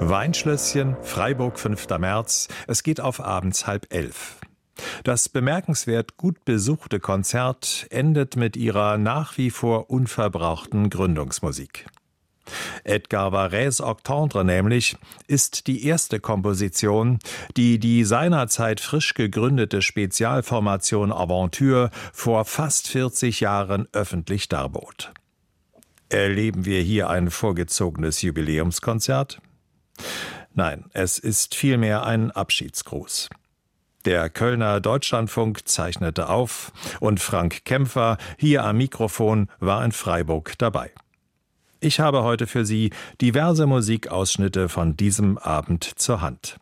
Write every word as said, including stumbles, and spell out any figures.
Weinschlösschen, Freiburg, fünfter März. Es geht auf abends halb elf. Das bemerkenswert gut besuchte Konzert endet mit ihrer nach wie vor unverbrauchten Gründungsmusik. Edgar Varèse Octendre nämlich ist die erste Komposition, die die seinerzeit frisch gegründete Spezialformation Aventure vor fast vierzig Jahren öffentlich darbot. Erleben wir hier ein vorgezogenes Jubiläumskonzert? Nein, es ist vielmehr ein Abschiedsgruß. Der Kölner Deutschlandfunk zeichnete auf und Frank Kämpfer, hier am Mikrofon, war in Freiburg dabei. Ich habe heute für Sie diverse Musikausschnitte von diesem Abend zur Hand.